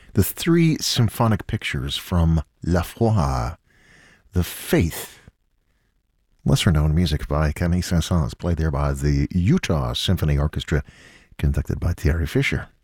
The three symphonic pictures from La Foi, The Faith, lesser-known music by Camille Saint-Saëns, played there by the Utah Symphony Orchestra, conducted by Thierry Fisher.